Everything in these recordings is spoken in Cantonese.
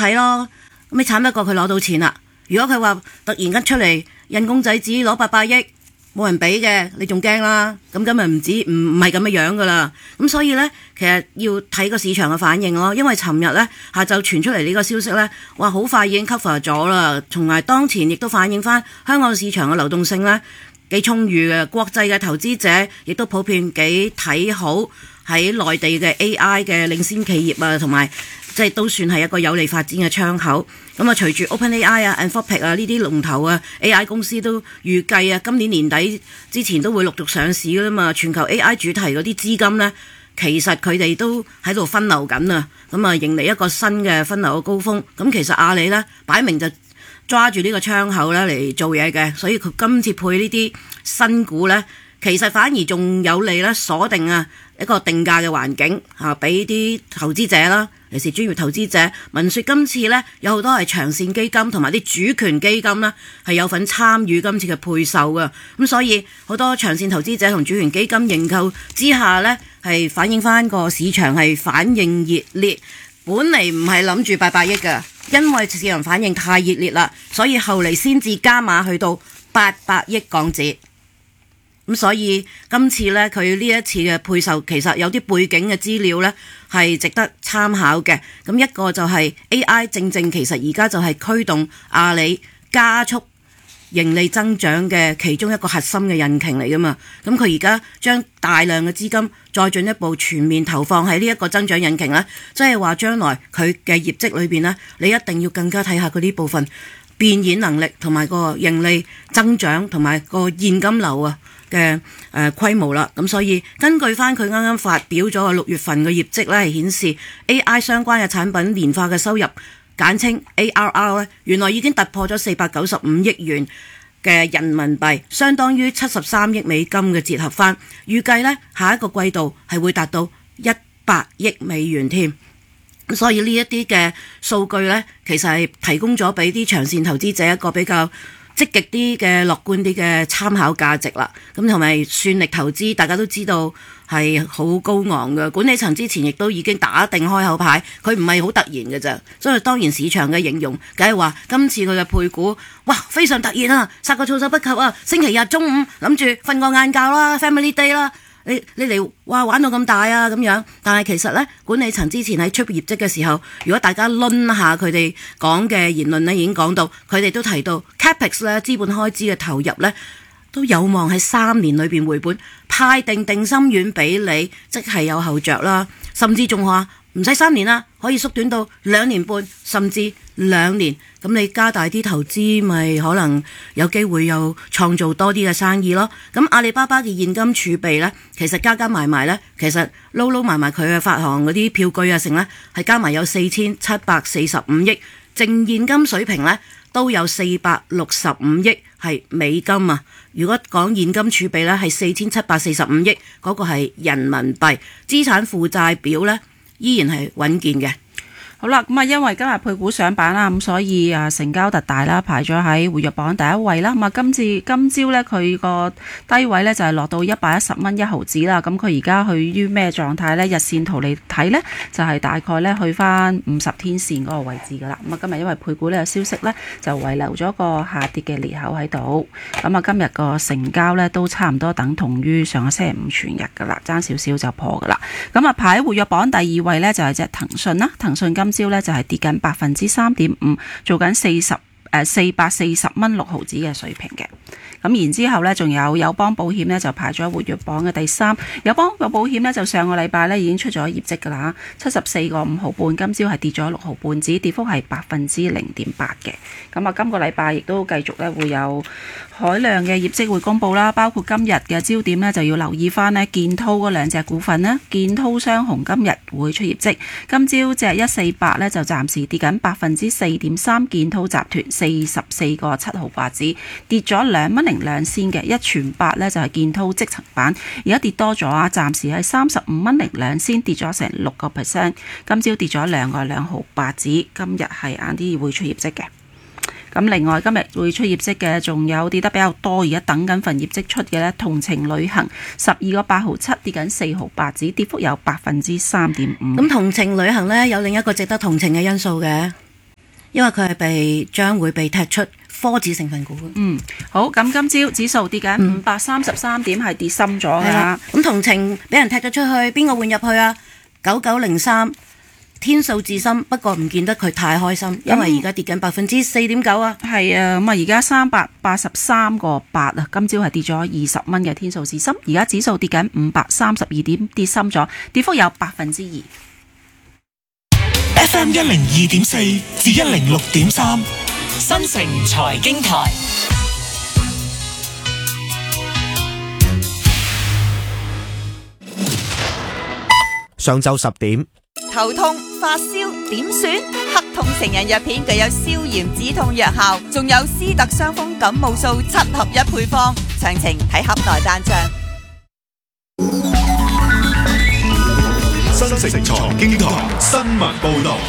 睇咯。咁你慘得過佢攞到錢啦。如果佢話突然間出嚟印公仔紙攞800億，冇人俾嘅，你仲驚啦。咁今日唔係咁嘅樣噶啦。咁所以呢，其實要睇個市場嘅反應咯。因為尋日呢，下晝傳出嚟呢個消息呢，話好快已經 cover 咗啦。同埋當前亦都反映翻香港市場嘅流動性呢，幾充裕嘅，國際嘅投資者亦都普遍幾睇好喺內地嘅 AI 嘅領先企業啊，同埋即係都算係一個有利發展嘅窗口。咁啊，隨住 OpenAI 啊、Anthropic 啊呢啲龍頭啊 AI 公司都預計啊，今年年底之前都會陸續上市噶啦嘛。全球 AI 主題嗰啲資金呢，其實佢哋都喺度分流緊啊。咁啊，迎嚟一個新嘅分流嘅高峰。咁其實阿里呢，擺明就抓住呢個窗口咧嚟做嘢嘅，所以佢今次配呢啲新股呢，其實反而仲有利咧鎖定啊一個定價嘅環境嚇，俾啲投資者啦，尤其是專業投資者。聞說今次呢，有好多係長線基金同埋啲主權基金啦，係有份參與今次嘅配售嘅。咁所以好多長線投資者同主權基金認購之下呢，係反映翻個市場係反應熱烈。本嚟唔係諗住800億嘅，因為市場反應太熱烈啦，所以後嚟先至加碼去到800億港紙。咁所以今次呢，佢呢一次嘅配售其實有啲背景嘅資料呢係值得參考嘅。咁一個就係 AI 正其實而家就係驅動阿里加速盈利增長嘅其中一個核心嘅引擎嚟噶嘛。咁佢而家將大量嘅資金再進一步全面投放喺呢一個增長引擎呢，即係話將來佢嘅業績裏邊呢，你一定要更加睇下佢呢部分變現能力同埋個盈利增長同埋個現金流啊嘅規模啦。咁所以根據翻佢啱啱發表咗個6月份嘅業績呢，係顯示 AI 相關嘅產品年化嘅收入，簡稱 ARR 咧，原來已經突破咗495億元嘅人民幣，相當於73億美金嘅折合翻。預計呢，下一個季度係會達到100億美元添。咁所以呢一啲嘅數據呢，其實係提供咗俾啲長線投資者一個比較積極啲嘅樂觀啲嘅參考價值啦。咁同埋算力投資，大家都知道係好高昂嘅。管理層之前亦都已經打定開口牌，佢唔係好突然嘅咋。所以當然市場嘅形容，梗係話今次佢嘅配股，哇，非常突然啊，殺個措手不及啊！星期日中午諗住瞓個晏覺啦 ，Family Day 啦。你嚟哇玩到咁大啊咁樣，但係其實呢，管理層之前喺出業績嘅時候，如果大家掄下佢哋講嘅言論呢，已經講到佢哋都提到 Capex 呢，資本開支嘅投入呢，都有望喺3年裏邊回本，派定心丸俾你，即係有後着啦。甚至仲話唔使3年啦，可以縮短到2年半，甚至2年。咁你加大啲投資，咪可能有機會又創造多啲嘅生意咯。咁阿里巴巴嘅現金儲備呢，其實加埋呢，其實撈埋佢嘅發行嗰啲票據啊，成呢係加埋有4745億，淨現金水平呢都有465億係美金啊。如果講現金儲備呢，係4745億，嗰個係人民幣。資產負債表呢，依然係穩健嘅。 好啦，咁啊，因為今日配股上板啦，咁所以啊成交特大啦，排咗喺活躍榜第一位啦。咁啊，今朝呢，佢個低位呢就係落到110蚊1毫子啦。咁佢而家去於咩狀態呢？日線圖嚟睇呢，就係大概呢去翻50天線嗰個位置噶啦。咁啊，今日因為配股呢個消息呢，就遺留咗個下跌嘅裂口喺度。咁啊，今日個成交呢都差唔多等同於上個星期五全日噶啦，爭少少就破噶啦。咁啊，排喺活躍榜第2位呢，就係隻騰訊啦。騰訊今朝咧就係跌緊3.5%，做緊440蚊6毫子嘅水平嘅。咁然之後呢，仲有友邦保險呢，就排咗活躍榜嘅第3。友邦個保險呢，就上個禮拜呢已經出咗業績㗎啦，74個5毫半，今朝係跌咗6毫半子，跌幅係0.8%嘅。咁啊，今個禮拜亦都繼續呢會有海量嘅業績會公佈啦，包括今日嘅焦點呢，就要留意翻呢建滔嗰2隻股份啦。建滔雙雄今日會出業績，今朝隻148呢，就暫時跌緊4.3%，建滔集團44個7毫8子，跌咗2.02仙嘅。1全8呢，就係建滔積層板，而家跌多咗啊，暫時係35.02仙，跌咗成6%，今朝跌咗2個2毫8子，今日係晏啲會出業績嘅。咁另外今日會出業績嘅仲有跌得比較多，而家等緊份業績出嘅呢，同程旅行12個8毫7，跌緊4毫8子，跌幅有3.5%。 咁同程旅行呢，有另一個值得同情嘅因素嘅。 因為佢係將會被踢出科指成分股。 好，咁今朝指數跌緊533點，係跌深咗㗎啦。 咁同情俾人踢咗出去，邊個換入去啊？9903天數智深，不過唔見得佢太開心，因為而家跌緊4.9%啊。 係啊，咁啊而家383.8啊，今朝係跌咗20蚊嘅天數智深，而家指數跌緊532點，跌深咗，跌幅有2%。 FM 102.4至106.3，新城財經台。 上晝10點。 頭痛、發燒點算？黑痛成人藥片具有消炎止痛藥效，仲有斯特傷風感冒素7合1配方。詳情睇盒內單張。 新城財經台新聞報道。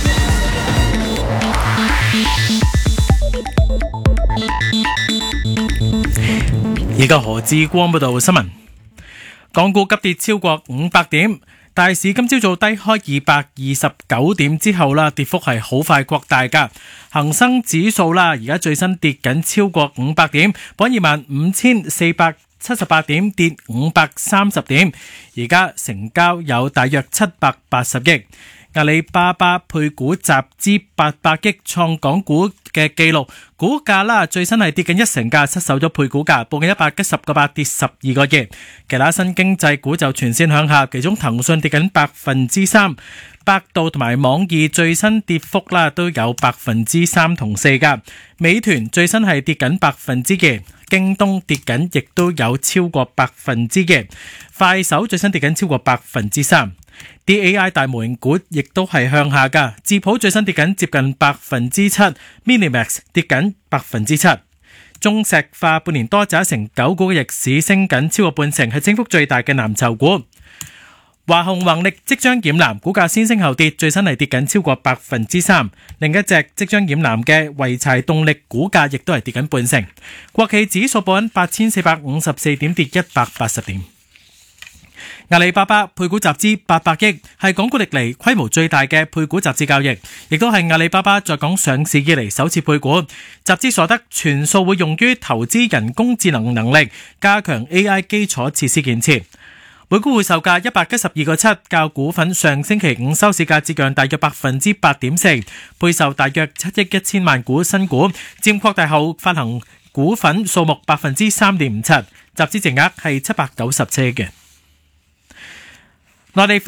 而家何志光報道新聞。港股急跌超過500點。大市今朝早低開229點之後啦，跌幅係好快擴大㗎。恒生指數啦，而家最新跌緊超過500點，報25,478點，跌530點。而家成交有大約780億。阿里巴巴配股集資800億，創港股嘅紀錄，股價啦最新係跌近1成價，失守咗配股價，報緊190.8，跌12個億。其他新經濟股就全線向下，其中騰訊跌緊3%，百度同埋網易最新跌幅啦都有3%同4%噶。美團最新係跌緊2%，京東跌緊亦都有超過2%，快手最新跌緊超過3%。DAI 大模型股亦都係向下噶，智普最新跌緊接近7%，Minimax 跌緊7%。中石化半年多就1成9股嘅逆市升緊超過半成，係升幅最大嘅藍籌股。華虹宏力即將染藍，股價先升後跌，最新係跌緊超過3%。另一隻即將染藍嘅濰柴動力股價亦都係跌緊半成。國企指數報緊8454點，跌180點。阿里巴巴配股集資800億，係港股歷嚟規模最大嘅配股集資交易，亦都係阿里巴巴在港上市以嚟首次配股。集資所得全數會用於投資人工智能能力，加強 AI 基礎設施建設。每股會售價172.7，較股份上星期五收市價折讓大約8.4%，配售大約7億1千萬股新股，佔擴大後發行股份數目3.57%，集資淨額係797億元。內地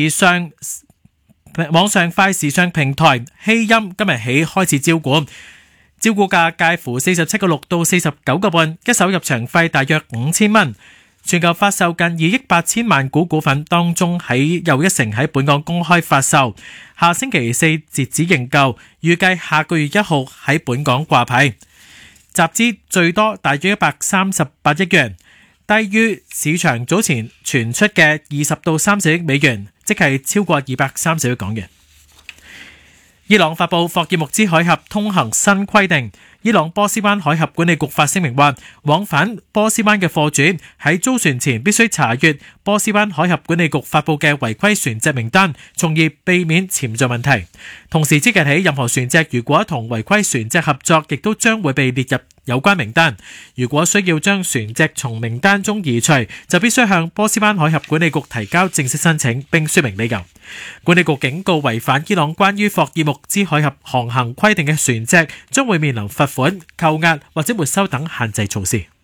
網上快時尚平台希音今日起開始招股，招股價介乎47.6到49.5，一手入場費大約5000蚊。全球發售近2億8千萬股股份，當中又1成喺本港公開發售，下星期4截止認購，預計下個月1號喺本港掛牌。集資最多大約138億元，低於市場早前傳出嘅20到30億美元，即係超過230億港元。伊朗發布霍爾木茲海峽通行新規定。伊朗波斯灣海峽管理局發聲明話，往返波斯灣嘅貨主喺租船前必須查閱波斯灣海峽管理局發布嘅違規船隻名單，從而避免潛在問題。同時即日起，任何船隻如果同違規船隻合作，亦都將會被列入有關名單。如果需要將船隻從名單中移除，就必須向波斯灣海峽管理局提交正式申請，並說明理由。管理局警告，違反伊朗關於霍爾木茲海峽航行規定嘅船隻將會面臨罰款、扣押或者沒收等限制措施。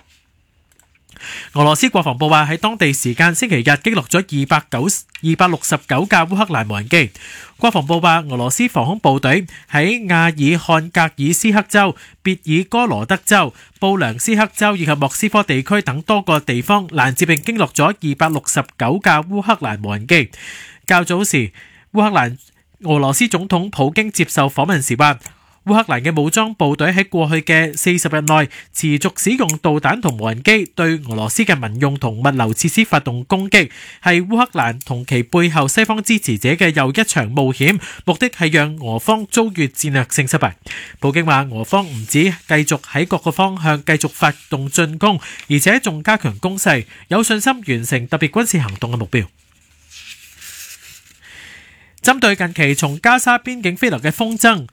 俄羅斯國防部話喺當地時間星期日擊落咗269架烏克蘭無人機。國防部話俄羅斯防空部隊喺亞爾漢格爾斯克州、別爾哥羅德州、布良斯克州以及莫斯科地區等多個地方攔截並擊落咗269架烏克蘭無人機。較早時，俄羅斯總統普京接受訪問時話，烏克蘭嘅武裝部隊喺過去嘅40日內持續使用導彈同無人機對俄羅斯嘅民用同物流設施發動攻擊，係烏克蘭同其背後西方支持者嘅又一場冒險，目的係讓俄方遭遇戰略性失敗。普京話俄方唔止繼續喺各個方向繼續發動進攻，而且仲加強攻勢，有信心完成特別軍事行動嘅目標。針對近期從加沙邊境飛來嘅風箏，